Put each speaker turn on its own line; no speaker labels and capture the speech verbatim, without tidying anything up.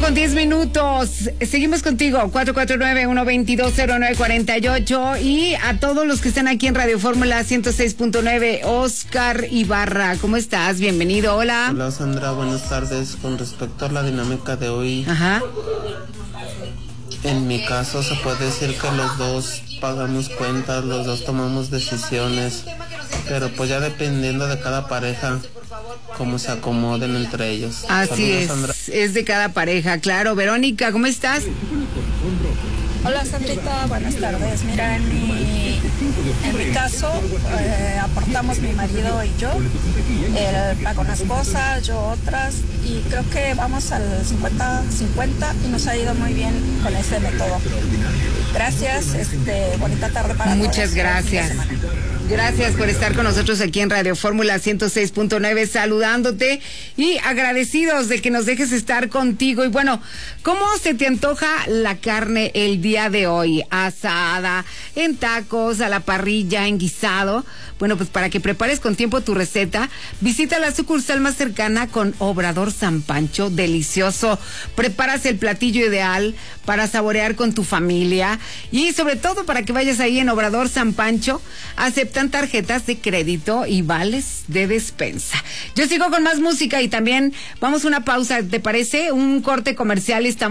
con diez minutos. Seguimos contigo, cuatro cuatro nueve, uno dos dos, cero nueve cuatro ocho. Y a todos los que están aquí en Radio Fórmula ciento seis punto nueve, Oscar Ibarra, ¿cómo estás? Bienvenido, hola.
Hola, Sandra, buenas tardes. Con respecto a la dinámica de hoy,
Ajá.
En mi caso se puede decir que los dos pagamos cuentas, los dos tomamos decisiones, pero pues ya dependiendo de cada pareja, cómo se acomoden entre ellos.
Así
Saludos,
es,
Sandra.
es de cada pareja, claro. Verónica, ¿cómo estás?
Hola, Sandrita, buenas tardes. Mira, en mi, en mi caso, eh, aportamos mi marido y yo. Él paga unas cosas, yo otras, y creo que vamos al cincuenta cincuenta y nos ha ido muy bien con ese método. Gracias, este, bonita tarde para todos.
Muchas gracias. Gracias por estar con nosotros aquí en Radio Fórmula ciento seis punto nueve, saludándote y agradecidos de que nos dejes estar contigo. Y bueno, ¿cómo se te antoja la carne el día de hoy? ¿Asada, en tacos, a la parrilla, en guisado? Bueno, pues para que prepares con tiempo tu receta, visita la sucursal más cercana con Obrador San Pancho. Delicioso. Preparas el platillo ideal para saborear con tu familia y sobre todo para que vayas ahí en Obrador San Pancho. Aceptan tarjetas de crédito y vales de despensa. Yo sigo con más música y también vamos a una pausa, ¿te parece? Un corte comercial. Estamos